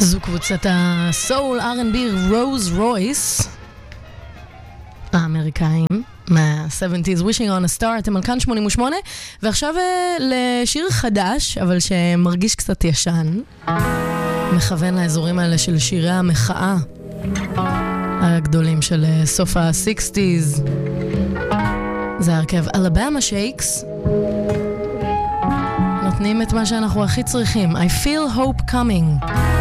זו קבוצת הסול R&B רוז רויס האמריקאים מה-70s Wishing on a Star. אתם על כאן 88 ועכשיו לשיר חדש אבל שמרגיש קצת ישן, מכוון לאזורים האלה של שירי המחאה הגדולים של סוף ה-60s. זה הרכב אלבמה שייקס, נותנים את מה שאנחנו הכי צריכים. I feel hope coming.